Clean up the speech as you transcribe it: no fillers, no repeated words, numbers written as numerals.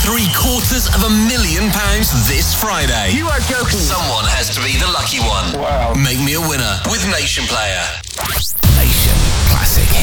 £750,000 this Friday. You are joking. Someone has to be the lucky one. Wow. Make me a winner with Nation Player.